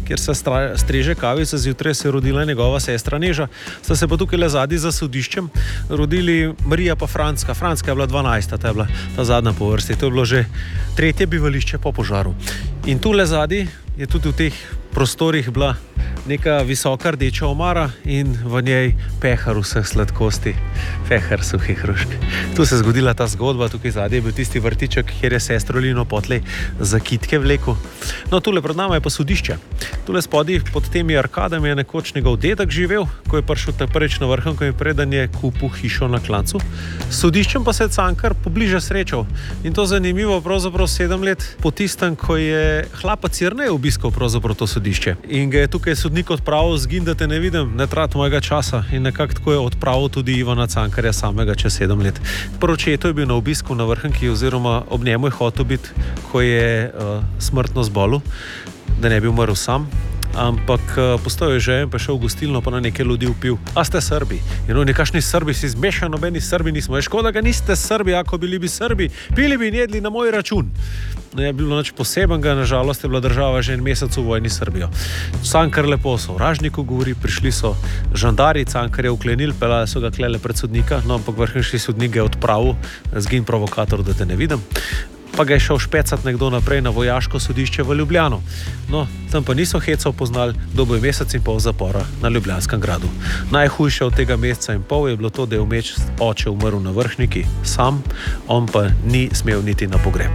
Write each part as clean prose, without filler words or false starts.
kjer se streže kavica, zjutraj se je rodila njegova sestra Neža, sta se pa tukaj le zadnji za sodiščem rodili Marija pa Franska. Franska je bila 12, ta je bila ta zadnja po vrsti. To je bilo že 3. bivališče po požaru. In tu le zadnji je tudi v teh prostorih bila neka visoka rdeča omara in v njej pehar vseh sladkosti, pehar suhih hrušk. Tu se je zgodila ta zgodba, tukaj zadnji je bil tisti vrtiček, kjer je sestro Lino potlej za kitke vlekel. No, tule pred nama je pa sodišče. Tule spodaj pod temi arkadami je nekoč njegov dedek živel, ko je prišel ta prvič na Vrhnko in preden je kupil hišo na Klancu. S sodiščem pa se je Cankar pobliže srečal. In to zanimivo, pravzaprav 7 let po tistem, ko je hlapac Jernej obiskal pravzaprav to sodišče. In ga je tukaj sodnik odpravil, zgin, da te ne vidim, ne trat mojega časa. In nekako tako je odpravil tudi Ivana Cankarja samega čez 7 let. Poročeto je bil na obisku na Vrhnki oziroma ob njemu je hotel biti, ko je smrtno zbolel, da ne bi umrl sam. Ampak postal je že in pa šel v gostilno pa na neke ljudi vpil. A ste Srbi? In oni, kakšni Srbi, si zmešan, nobeni Srbi nismo. Je škoda, ga niste Srbi, ako bili bi Srbi, pili bi in jedli na moj račun. Ne je bilo nič posebenega, nažalost je bila država že en mesec v vojni s Srbijo. Cankar lepo o sovražniku govori, prišli so žandari, Cankar je uklenil, pelali so ga klele pred sodnika, no ampak vrhunski sodnik ga je odpravil, zgin provokator, da te ne vidim. Pa ga je šel špecat nekdo naprej na vojaško sodišče v Ljubljano. No, tam pa niso hecov poznali, dobil je mesec in pol zapora na Ljubljanskem gradu. Najhujše od tega meseca in pol je bilo to, da je vmeč oče umrl na Vrhniki sam, on pa ni smel niti na pogreb.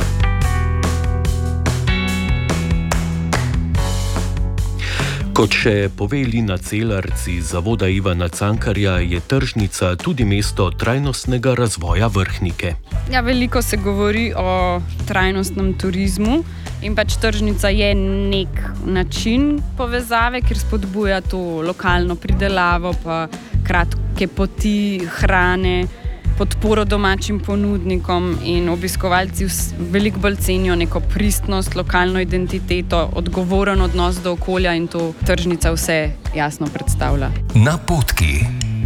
Kot še pove Lina Celarc iz Zavoda Ivana Cankarja, je tržnica tudi mesto trajnostnega razvoja Vrhnike. Ja, veliko se govori o trajnostnem turizmu in pač tržnica je nek način povezave, kjer spodbuja to lokalno pridelavo, pa kratke poti, hrane, podporo domačim ponudnikom in obiskovalci veliko bolj cenijo neko pristnost, lokalno identiteto, odgovoren odnos do okolja in to tržnica vse jasno predstavlja. Napotki.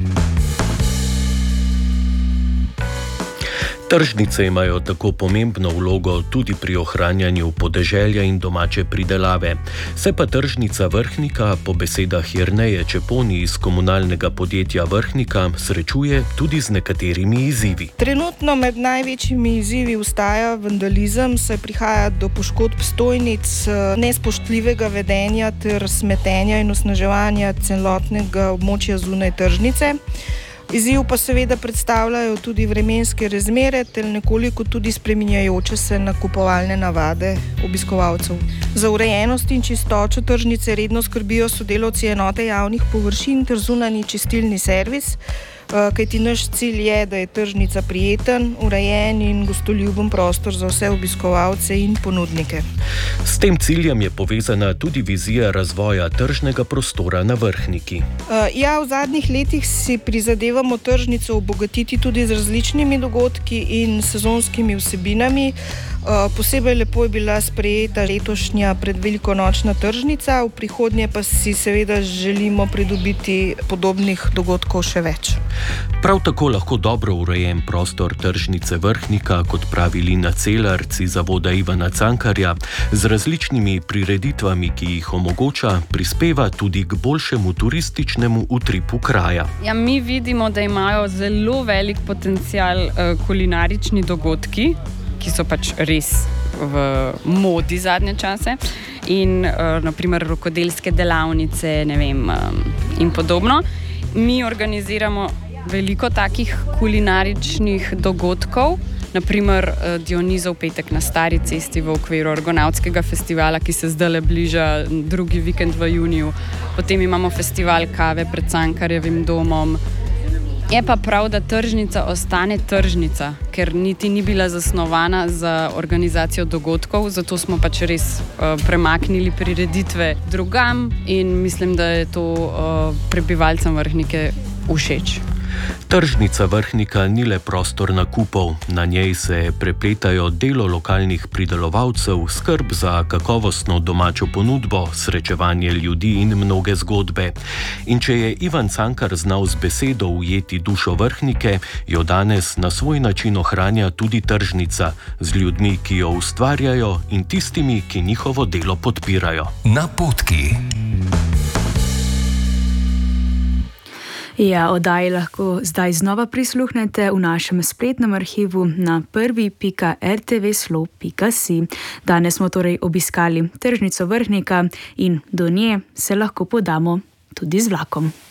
Tržnice imajo tako pomembno vlogo tudi pri ohranjanju podeželja in domače pridelave. Se pa tržnica Vrhnika po besedah Jerneje Čeponi iz komunalnega podjetja Vrhnika srečuje tudi z nekaterimi izzivi. Trenutno med največjimi izzivi ostaja vandalizem, saj prihaja do poškodb stojnic, nespoštljivega vedenja ter smetenja in osnaževanja celotnega območja zunaj tržnice. Izziv pa seveda predstavljajo tudi vremenske razmere ter nekoliko tudi spreminjajoče se nakupovalne navade obiskovalcev. Za urejenost in čistočo tržnice redno skrbijo sodelavci enote javnih površin ter zunanji čistilni servis, kajti naš cilj je, da je tržnica prijeten, urejen in gostoljuben prostor za vse obiskovalce in ponudnike. S tem ciljem je povezana tudi vizija razvoja tržnega prostora na Vrhniki. Ja, v zadnjih letih si prizadevamo tržnico obogatiti tudi z različnimi dogodki in sezonskimi vsebinami. Posebej lepo je bila sprejeta letošnja predvelikonočna tržnica, v prihodnje pa si seveda želimo pridobiti podobnih dogodkov še več. Prav tako lahko dobro urejen prostor tržnice Vrhnika, kot pravi Lina Celarc iz Zavoda Ivana Cankarja, z različnimi prireditvami, ki jih omogoča, prispeva tudi k boljšemu turističnemu utripu kraja. Ja, mi vidimo, da imajo zelo velik potencial kulinarični dogodki, ki so pač res v modi zadnje čase in naprimer rokodelske delavnice, ne vem, in podobno. Mi organiziramo veliko takih kulinaričnih dogodkov, naprimer Dionizov petek na Stari cesti v okviru Argonautskega festivala, ki se zdaj bliža drugi vikend v juniju. Potem imamo festival kave pred Cankarjevim domom. Je pa prav, da tržnica ostane tržnica, ker niti ni bila zasnovana za organizacijo dogodkov, zato smo pač res premaknili prireditve drugam in mislim, da je to prebivalcem Vrhnike všeč. Tržnica Vrhnika ni le prostor nakupov, na njej se prepletajo delo lokalnih pridelovalcev, skrb za kakovostno domačo ponudbo, srečevanje ljudi in mnoge zgodbe. In če je Ivan Cankar znal z besedo ujeti dušo Vrhnike, jo danes na svoj način ohranja tudi tržnica, z ljudmi, ki jo ustvarjajo in tistimi, ki njihovo delo podpirajo. Napotki. Ja, oddaji lahko zdaj znova prisluhnete v našem spletnem arhivu na prvi.rtvslo.si. Danes smo torej obiskali tržnico Vrhnika in do nje se lahko podamo tudi z vlakom.